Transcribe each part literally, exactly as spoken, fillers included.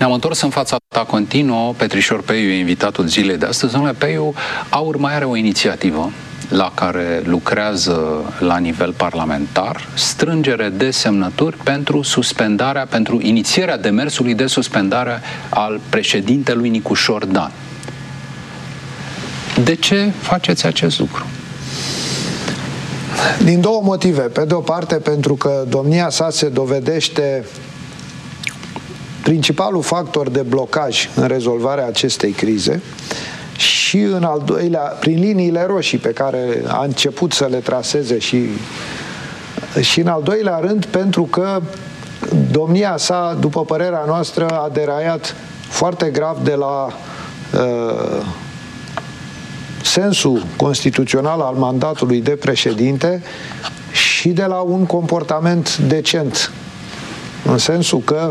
Ne-am întors în fața ta continuă. Petrișor Peiu e invitatul zilei de astăzi. Domnule Peiu, AUR mai are o inițiativă la care lucrează la nivel parlamentar, strângere de semnături pentru suspendarea, pentru inițierea demersului de suspendare al președintelui Nicușor Dan. De ce faceți acest lucru? Din două motive. Pe de o parte, pentru că domnia sa se dovedește principalul factor de blocaj în rezolvarea acestei crize și în al doilea, prin liniile roșii pe care a început să le traseze și, și în al doilea rând pentru că domnia sa, după părerea noastră, a deraiat foarte grav de la uh, sensul constituțional al mandatului de președinte și de la un comportament decent, în sensul că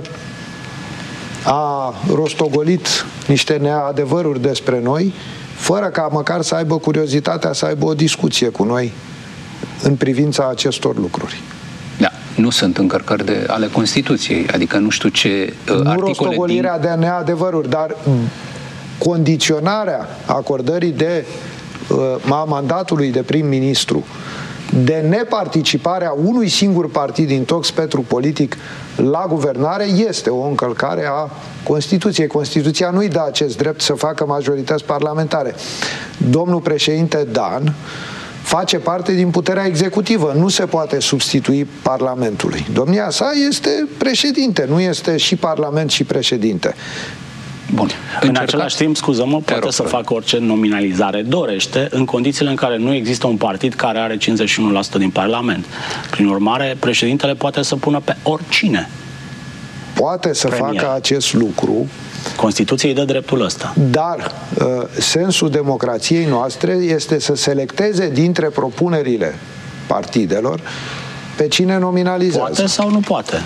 a rostogolit niște neadevăruri despre noi, fără ca măcar să aibă curiozitatea să aibă o discuție cu noi în privința acestor lucruri. Da, nu sunt încărcări de, ale Constituției, adică nu știu ce uh, nu articole rostogolirea din... de neadevăruri, dar condiționarea acordării de uh, a mandatului de prim-ministru de neparticiparea unui singur partid din tot spectrul politic la guvernare este o încălcare a Constituției. Constituția nu-i dă acest drept să facă majorități parlamentare. Domnul președinte Dan face parte din puterea executivă, nu se poate substitui Parlamentului. Domnia sa este președinte, nu este și Parlament și președinte. Bun. În Încercați... același timp, scuză-mă, poate rog, să rog. facă orice nominalizare dorește, în condițiile în care nu există un partid care are cincizeci și unu la sută din Parlament. Prin urmare, președintele poate să pună pe oricine. Poate să premier. facă acest lucru. Constituția îi dă dreptul ăsta. Dar uh, sensul democrației noastre este să selecteze dintre propunerile partidelor pe cine nominalizează. Poate sau nu poate?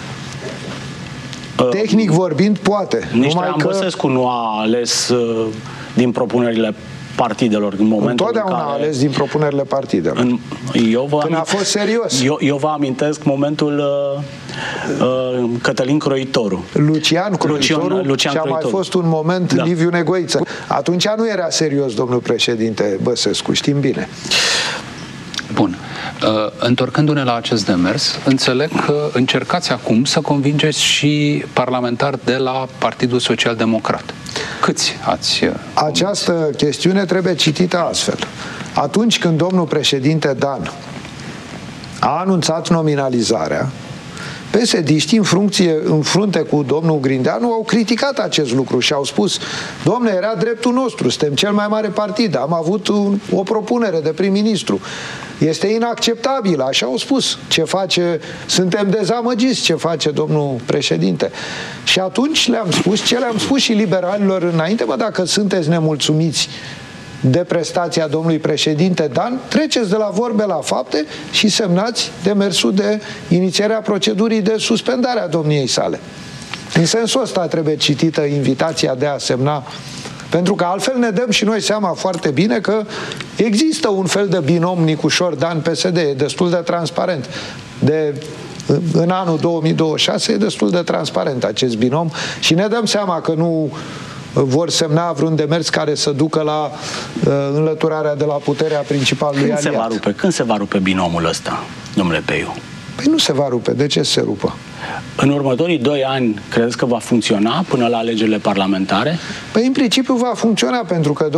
Tehnic vorbind, poate. Nici Traian că... Băsescu nu a ales uh, din propunerile partidelor în momentul Întotdeauna în care... a ales din propunerile partidelor. În... Eu vă Când amint... a fost serios. Eu, eu vă amintesc momentul uh, uh, Cătălin Croitoru. Lucian Croitoru Lucian, Lucian și a Croitoru. mai fost un moment da. Liviu Negoiță. Atunci nu era serios domnul președinte Băsescu, știm bine. Bun. Uh, întorcându-ne la acest demers, înțeleg că încercați acum să convingeți și parlamentari de la Partidul Social Democrat. Câți ați uh, Această convins? chestiune trebuie citită astfel. Atunci când domnul președinte Dan a anunțat nominalizarea, P S D-știi în, fruncție, în frunte cu domnul Grindeanu au criticat acest lucru și au spus: domne, era dreptul nostru, suntem cel mai mare partid, am avut un, o propunere de prim-ministru. Este inacceptabil, așa au spus. Ce face, suntem dezamăgiți ce face domnul președinte. Și atunci le-am spus, ce le-am spus și liberalilor înainte: bă, dacă sunteți nemulțumiți de prestația domnului președinte Dan, treceți de la vorbe la fapte și semnați demersul de inițierea procedurii de suspendare a domniei sale. În sensul ăsta trebuie citită invitația de a semna, pentru că altfel ne dăm și noi seama foarte bine că există un fel de binom Nicușor Dan-P S D, e destul de transparent. De, în anul două mii douăzeci și șase e destul de transparent acest binom și ne dăm seama că nu vor semna vreun demers care să ducă la uh, înlăturarea de la puterea principalului Când aliat. Se va rupe? Când se va rupe binomul ăsta, domnule Peiu? Păi nu se va rupe. De ce se rupă? În următorii doi ani credeți că va funcționa până la alegerile parlamentare? Păi în principiu va funcționa, pentru că